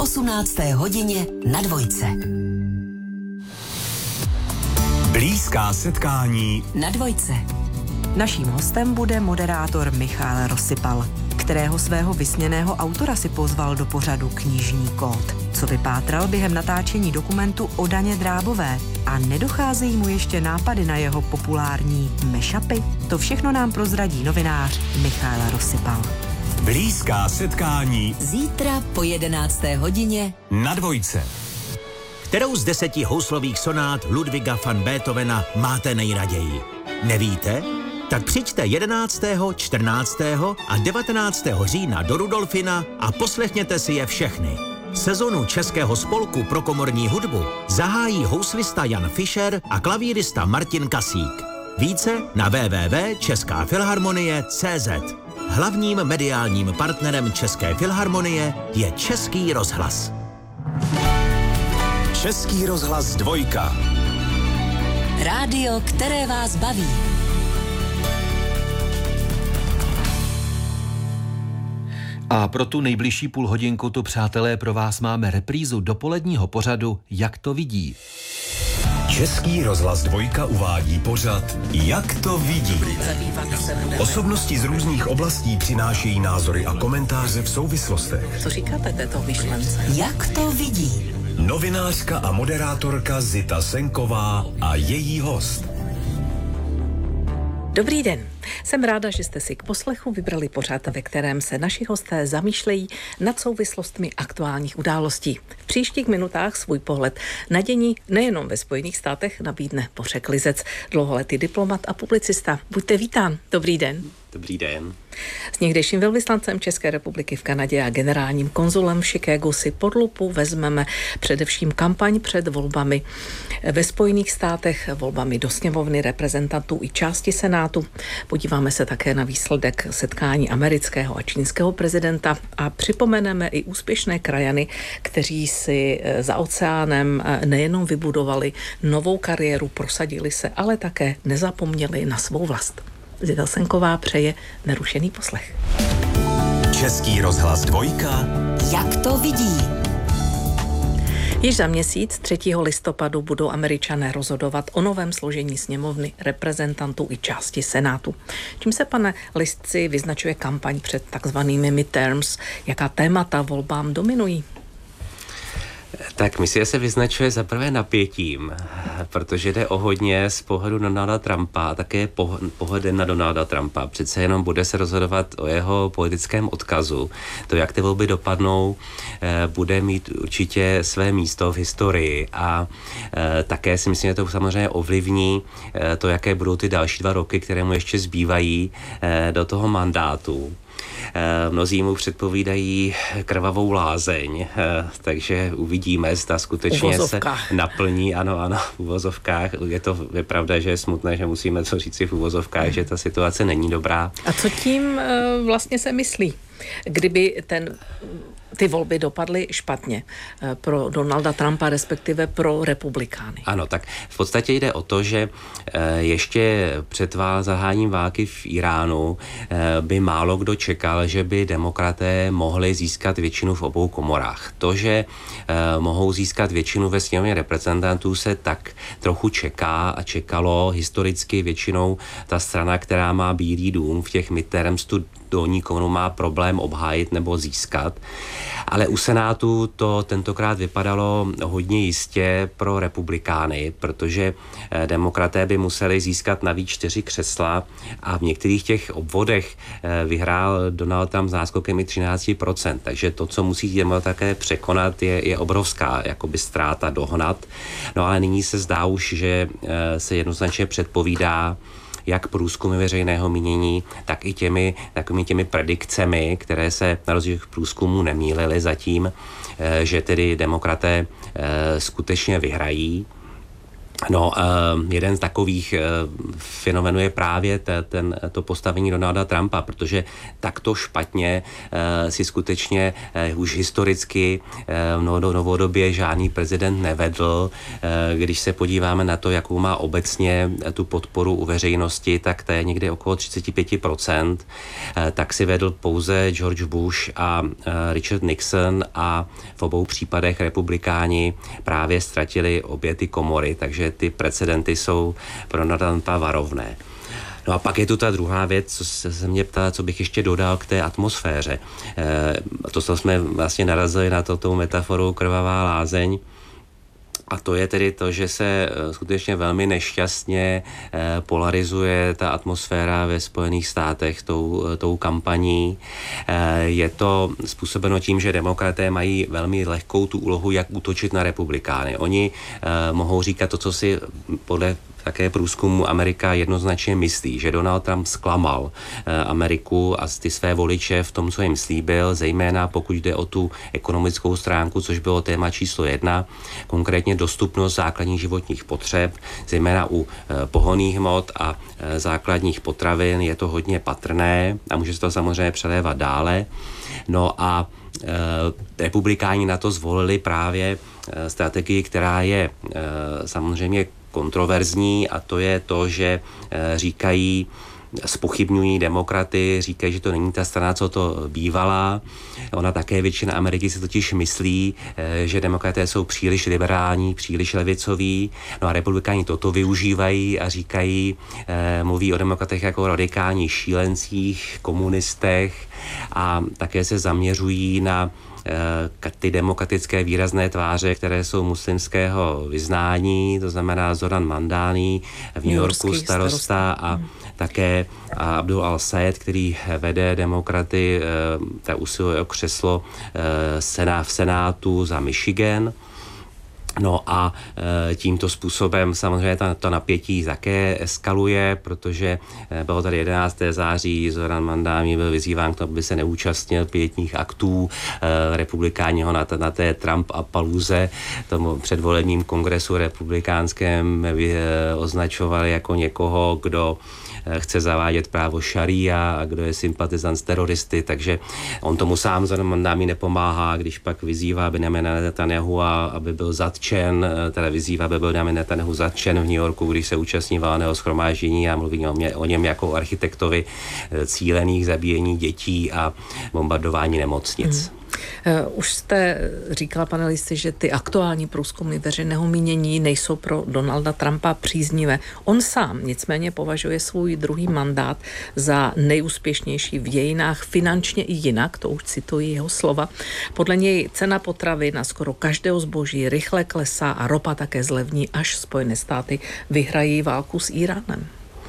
18. hodině na Dvojce. Blízká setkání na Dvojce. Naším hostem bude moderátor Michal Rosypal, kterého svého vysněného autora si pozval do pořadu Knižní kód. Co vypátral během natáčení dokumentu o Daně Drábové a nedocházejí mu ještě nápady na jeho populární mashupy? To všechno nám prozradí novinář Michal Rosypal. Blízká setkání Zítra po 11. hodině na Dvojce. Kterou z 10 houslových sonát Ludwiga van Beethovena máte nejraději? Nevíte? Tak přijďte 11., 14. a 19. října do Rudolfina a poslechněte si je všechny. Sezonu Českého spolku pro komorní hudbu zahájí houslista Jan Fischer a klavírista Martin Kasík. Více na www.českafilharmonie.cz. Hlavním mediálním partnerem České filharmonie je Český rozhlas. Český rozhlas Dvojka. rádio, které vás baví. A pro tu nejbližší půlhodinku tu, přátelé, pro vás máme reprízu dopoledního pořadu Jak to vidí. Český rozhlas Dvojka uvádí pořad Jak to vidí. Osobnosti z různých oblastí přinášejí názory a komentáře v souvislostech. Co říkáte této myšlence? Jak to vidí? Novinářka a moderátorka Zita Senková a její host. Dobrý den. Jsem ráda, že jste si k poslechu vybrali pořad, ve kterém se naši hosté zamýšlejí nad souvislostmi aktuálních událostí. V příštích minutách svůj pohled na dění nejenom ve Spojených státech nabídne Bořek Lizec, dlouholetý diplomat a publicista. Buďte vítán. Dobrý den. Dobrý den. S někdejším velvyslancem České republiky v Kanadě a generálním konzulem v Chicagu si pod lupu vezmeme především kampaň před volbami ve Spojených státech, volbami do sněmovny reprezentantů i části Senátu. Podíváme se také na výsledek setkání amerického a čínského prezidenta a připomeneme i úspěšné krajany, kteří si za oceánem nejenom vybudovali novou kariéru, prosadili se, ale také nezapomněli na svou vlast. Zita Senková přeje nerušený poslech. Český rozhlas Dvojka. Jak to vidí? Již za měsíc 3. listopadu budou Američané rozhodovat o novém složení sněmovny reprezentantů i části Senátu. Čím se, pane Listci, vyznačuje kampaň před takzvanými midterms? Jaká témata volbám dominují? Tak misie se vyznačuje zaprvé napětím, protože jde o hodně z pohledu Donalda Trumpa a také pohled na Donalda Trumpa. Přece jenom bude se rozhodovat o jeho politickém odkazu. To, jak ty volby dopadnou, bude mít určitě své místo v historii a také si myslím, že to samozřejmě ovlivní to, jaké budou ty další 2 roky, které mu ještě zbývají do toho mandátu. Mnozí mu předpovídají krvavou lázeň, takže uvidíme, zda skutečně se naplní, ano, v uvozovkách. Je pravda, že je smutné, že musíme to říci v uvozovkách, že ta situace není dobrá. A co tím vlastně se myslí? Kdyby ty volby dopadly špatně pro Donalda Trumpa, respektive pro republikány. Ano, tak v podstatě jde o to, že ještě před zahájením války v Iránu by málo kdo čekal, že by demokraté mohli získat většinu v obou komorách. To, že mohou získat většinu ve sněmovně reprezentantů, se tak trochu čeká a čekalo historicky většinou ta strana, která má Bílý dům v těch midterms, tu dolní komoru má problém obhájit nebo získat. Ale u Senátu to tentokrát vypadalo hodně jistě pro republikány, protože demokraté by museli získat navíc 4 křesla a v některých těch obvodech vyhrál Donald Trump s náskokem i 13%. Takže to, co musí demokraté překonat, je obrovská jakoby ztráta, dohnat. No ale nyní se zdá už, že se jednoznačně předpovídá, jak průzkumy veřejného mínění, tak i těmi predikcemi, které se na rozdíl průzkumů nemýlily zatím, že tedy demokraté skutečně vyhrají. No, jeden z takových fenomenů je právě to postavení Donalda Trumpa, protože takto špatně si skutečně už historicky v novodobě žádný prezident nevedl. Když se podíváme na to, jakou má obecně tu podporu u veřejnosti, tak to je někde okolo 35%. Tak si vedl pouze George Bush a Richard Nixon a v obou případech republikáni právě ztratili obě ty komory, takže ty precedenty jsou pro Donalda Trumpa varovné. No a pak je tu ta druhá věc, co se mě ptala, co bych ještě dodal k té atmosféře. To jsme vlastně narazili na tou metaforu krvavá lázeň. A to je tedy to, že se skutečně velmi nešťastně polarizuje ta atmosféra ve Spojených státech tou kampaní. Je to způsobeno tím, že demokraté mají velmi lehkou tu úlohu, jak útočit na republikány. Oni mohou říkat to, co si podle také průzkumu Amerika jednoznačně myslí, že Donald Trump zklamal Ameriku a ty své voliče v tom, co jim slíbil, zejména pokud jde o tu ekonomickou stránku, což bylo téma číslo 1, konkrétně dostupnost základních životních potřeb, zejména u pohonných hmot a základních potravin je to hodně patrné a může se to samozřejmě přelévat dále. No a republikáni na to zvolili právě strategii, která je samozřejmě kontroverzní, a to je to, že říkají, zpochybňují demokraty, říkají, že to není ta strana, co to bývala. Ona také většina Ameriky si totiž myslí, že demokraté jsou příliš liberální, příliš levicoví. No a republikáni toto využívají a říkají, mluví o demokratech jako radikální šílencích, komunistech a také se zaměřují na ty demokratické výrazné tváře, které jsou muslimského vyznání, to znamená Zoran Mandani, v New Yorku starosta a také Abdul al-Sayed, který vede demokraty, ta usiluje o křeslo v Senátu za Michigan. No a tímto způsobem samozřejmě to napětí také eskaluje, protože bylo tady 11. září, Zoran Mandani byl vyzýván k tomu, aby se neúčastnil pietních aktů. Republikáni ho na té Trump a Paluze, tomu předvolebním kongresu republikánském, označovali jako někoho, kdo chce zavádět právo šaria a kdo je sympatizant s teroristy, takže on tomu sám Zoran Mandani nepomáhá, když pak vyzývá Benjamina Netanyahu, aby byl zatčen, teda vyzývá, aby byl Benjamin Netanyahu zatčen v New Yorku, když se účastní valného shromáždění a mluví o něm jako architektovi cílených zabíjení dětí a bombardování nemocnic. Už jste říkala, pane Listy, že ty aktuální průzkumy veřejného mínění nejsou pro Donalda Trumpa příznivé. On sám nicméně považuje svůj druhý mandát za nejúspěšnější v dějinách, finančně i jinak, to už cituji jeho slova. Podle něj cena potravy na skoro každého zboží rychle klesá a ropa také zlevní, až Spojené státy vyhrají válku s Íránem.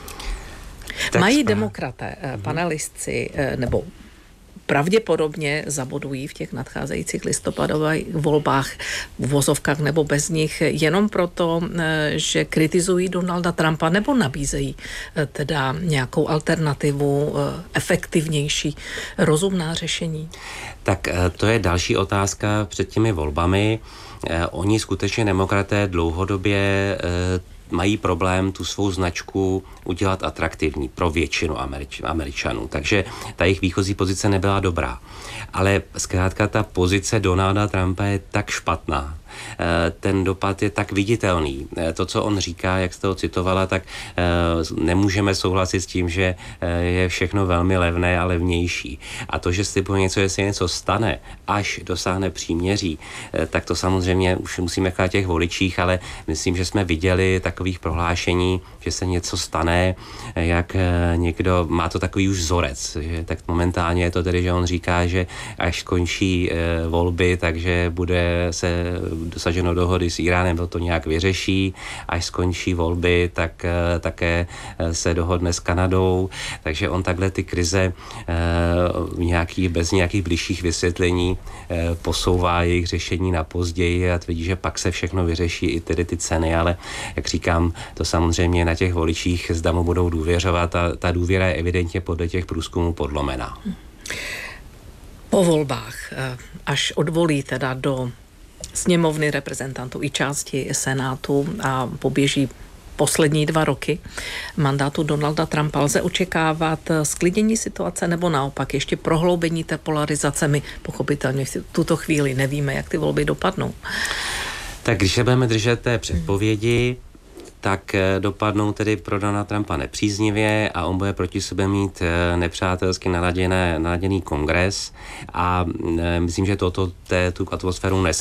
Mají demokraté, pane Listci, nebo pravděpodobně zabodují v těch nadcházejících listopadových volbách, v vozovkách nebo bez nich, jenom proto, že kritizují Donalda Trumpa, nebo nabízejí teda nějakou alternativu, efektivnější, rozumná řešení? Tak to je další otázka před těmi volbami. Oni skutečně demokraté dlouhodobě mají problém tu svou značku udělat atraktivní pro většinu Američanů. Takže ta jejich výchozí pozice nebyla dobrá. Ale zkrátka ta pozice Donalda Trumpa je tak špatná. Ten dopad je tak viditelný. To, co on říká, jak jste ho citovala, tak nemůžeme souhlasit s tím, že je všechno velmi levné a levnější. A to, že slibuje něco, jestli něco stane, až dosáhne příměří, tak to samozřejmě už musíme nechat těch voličích, ale myslím, že jsme viděli takových prohlášení, že se něco stane, jak někdo, má to takový už vzorec, že tak momentálně je to tedy, že on říká, že až skončí volby, takže bude se dosaženo dohody s Iránem, to nějak vyřeší, až skončí volby, tak také se dohodne s Kanadou, takže on takhle ty krize bez nějakých bližších vysvětlení posouvá jejich řešení na později a tvrdí, že pak se všechno vyřeší, i tedy ty ceny, ale jak říkám, to samozřejmě na těch voličích zda mu budou důvěřovat a ta důvěra je evidentně podle těch průzkumů podlomená. Po volbách, až odvolí teda do sněmovny reprezentantů i části Senátu a poběží poslední 2 roky mandátu Donalda Trumpa. Lze očekávat sklidnění situace nebo naopak ještě prohloubení té polarizace? My pochopitelně v tuto chvíli nevíme, jak ty volby dopadnou. Tak když se budeme držet té předpovědi, tak dopadnou tedy pro Donalda Trumpa nepříznivě a on bude proti sobě mít nepřátelsky naladěný kongres a myslím, že tu atmosféru